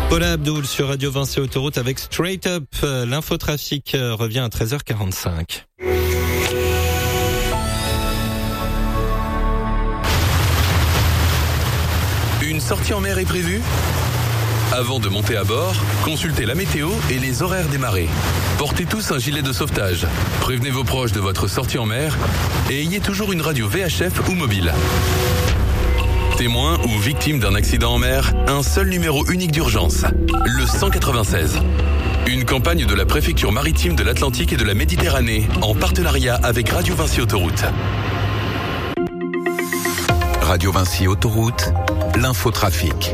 Paula Abdul sur Radio Vinci Autoroute avec Straight Up. L'infotrafic revient à 13h45. Une sortie en mer est prévue ? Avant de monter à bord, consultez la météo et les horaires des marées. Portez tous un gilet de sauvetage. Prévenez vos proches de votre sortie en mer et ayez toujours une radio VHF ou mobile. Témoin ou victime d'un accident en mer, un seul numéro unique d'urgence, le 196. Une campagne de la préfecture maritime de l'Atlantique et de la Méditerranée en partenariat avec Radio Vinci Autoroute. Radio Vinci Autoroute, l'infotrafic.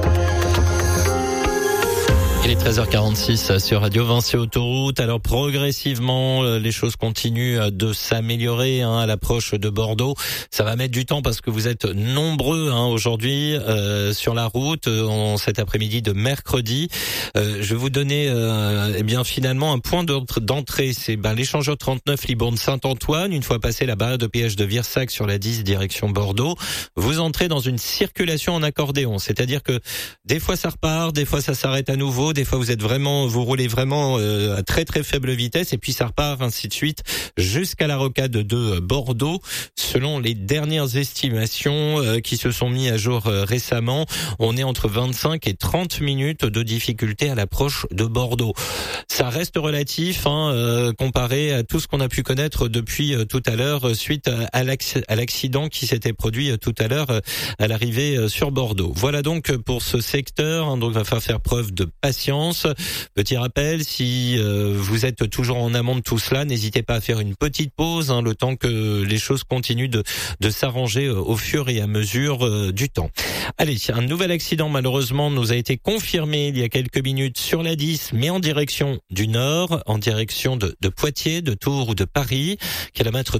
Il est 13h46 sur Radio Vinci Autoroute. Alors progressivement, les choses continuent de s'améliorer à l'approche de Bordeaux. Ça va mettre du temps parce que vous êtes nombreux aujourd'hui sur la route en cet après-midi de mercredi. Je vais vous donner finalement un point d'entrée. C'est l'échangeur 39 Libourne-Saint-Antoine. Une fois passé la barrière de péage de Virsac sur la 10 direction Bordeaux, vous entrez dans une circulation en accordéon. C'est-à-dire que des fois ça repart, des fois ça s'arrête à nouveau. Des fois vous roulez vraiment à très très faible vitesse et puis ça repart ainsi de suite jusqu'à la rocade de Bordeaux. Selon les dernières estimations qui se sont mis à jour récemment, on est entre 25 et 30 minutes de difficulté à l'approche de Bordeaux. Ça reste relatif comparé à tout ce qu'on a pu connaître depuis tout à l'heure suite à l'accident qui s'était produit tout à l'heure à l'arrivée sur Bordeaux. Voilà donc pour ce secteur, donc il va falloir faire preuve de patience. Petit rappel, si vous êtes toujours en amont de tout cela, n'hésitez pas à faire une petite pause, le temps que les choses continuent de s'arranger au fur et à mesure du temps. Allez, un nouvel accident malheureusement nous a été confirmé il y a quelques minutes sur la 10, mais en direction du nord, en direction de Poitiers, de Tours ou de Paris, kilomètre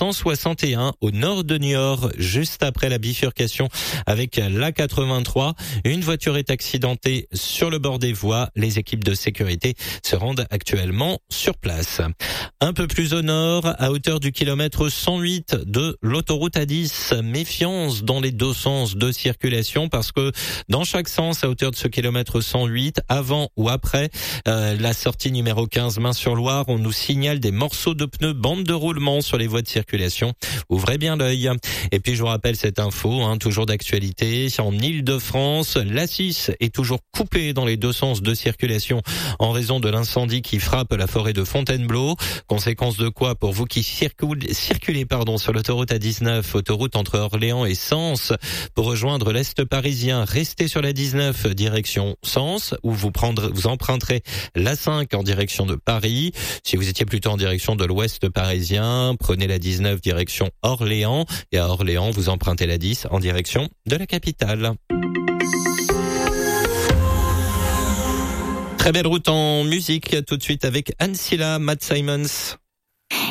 361 au nord de Niort, juste après la bifurcation avec l'A83. Une voiture est accidentée sur le bord des voies. Les équipes de sécurité se rendent actuellement sur place. Un peu plus au nord, à hauteur du kilomètre 108 de l'autoroute A10, méfiance dans les deux sens de circulation parce que dans chaque sens, à hauteur de ce kilomètre 108, avant ou après la sortie numéro 15 Main-sur-Loire, on nous signale des morceaux de pneus, bande de roulement sur les voies de circulation. Ouvrez bien l'œil. Et puis je vous rappelle cette info, toujours d'actualité, en Île-de-France, l'A6 est toujours coupée dans les deux sens de circulation en raison de l'incendie qui frappe la forêt de Fontainebleau. Conséquence de quoi pour vous qui circulez sur l'autoroute A19, autoroute entre Orléans et Sens, pour rejoindre l'Est parisien, restez sur la 19 direction Sens, où vous emprunterez la 5 en direction de Paris. Si vous étiez plutôt en direction de l'Ouest parisien, prenez la 19 direction Orléans, et à Orléans, vous empruntez la 10 en direction de la capitale. Très belle route en musique, tout de suite avec Ancilla, Matt Simons.